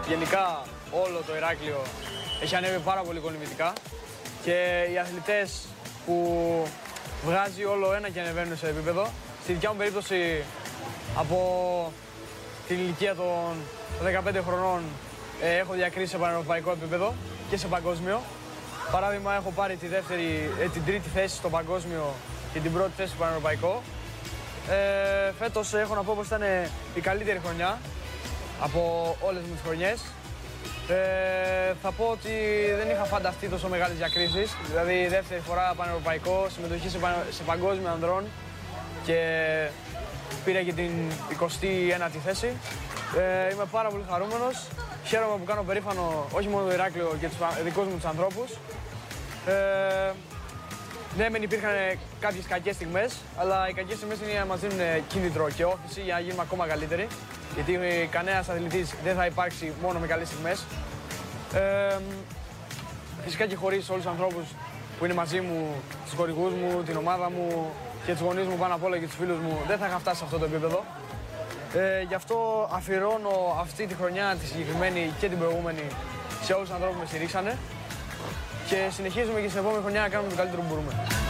γενικά όλο το Ηράκλειο έχει ανέβει πάρα πολύ κολυμβητικά και οι αθλητές που βγάζει όλο ένα και ανεβαίνουν σε επίπεδο. Στη δικιά μου περίπτωση, από την ηλικία των 15 χρονών έχω διακρίσει σε πανευρωπαϊκό επίπεδο και σε παγκόσμιο. Παράδειγμα, έχω πάρει την τρίτη θέση στο παγκόσμιο και την πρώτη θέση στο πανευρωπαϊκό. Φέτος έχω να πω πως ήταν η καλύτερη χρονιά από όλες μου τις χρονιές. Θα πω ότι δεν είχα φανταστεί τόσο μεγάλες διακρίσεις, δηλαδή δεύτερη φορά πανευρωπαϊκό, συμμετοχή σε παγκόσμιο ανδρών και πήρα και την 29η θέση. Είμαι πάρα πολύ χαρούμενος, χαίρομαι που κάνω περήφανο όχι μόνο το Ηράκλειο και τους δικούς μου τους ανθρώπους. Ναι, μεν υπήρχαν κάποιες κακές στιγμές, αλλά οι κακές στιγμές είναι για να μας δίνουν κίνητρο και όθηση για να γίνουμε ακόμα καλύτεροι. Γιατί κανένας αθλητής δεν θα υπάρξει μόνο με καλές στιγμές. Φυσικά και χωρίς όλους τους ανθρώπους που είναι μαζί μου, τους χορηγούς μου, την ομάδα μου και τους γονείς μου πάνω απ' όλα και τους φίλους μου, δεν θα είχα φτάσει σε αυτό το επίπεδο. Γι' αυτό αφιερώνω αυτή τη χρονιά, τη συγκεκριμένη και την προηγούμενη, σε όλους τους ανθρώπους που με στηρίξανε και συνεχίζουμε και στην επόμενη χρονιά να κάνουμε το καλύτερο που μπορούμε.